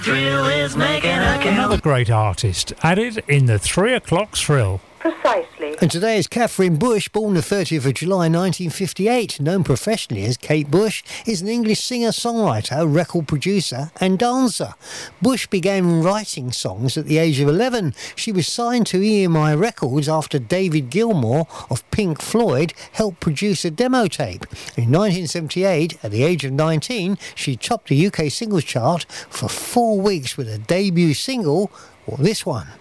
Thrill is making a count. Another great artist added in the 3 o'clock thrill. Precisely. And today is Catherine Bush, born the 30th of July 1958, known professionally as Kate Bush, is an English singer-songwriter, record producer and dancer. Bush began writing songs at the age of 11. She was signed to EMI Records after David Gilmour of Pink Floyd helped produce a demo tape. In 1978, at the age of 19, she topped the UK singles chart for 4 weeks with a debut single, or this one.